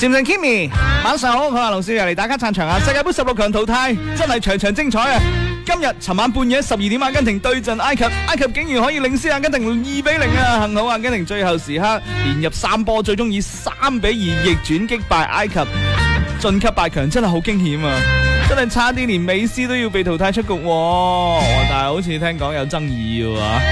善信 Kimi， 晚上好，佢話盧少爺嚟打卡撐場啊！世界盃16強淘汰真係場場精彩啊！尋晚半夜12點，阿根廷對陣埃及，埃及竟然可以領先阿根廷2-0啊！幸好阿根廷最後時刻連入3波，最終以3-2逆轉擊敗埃及，晉級8強，真係好驚險啊！真係差啲連美斯都要被淘汰出局喎，但係好似聽講有爭議喎。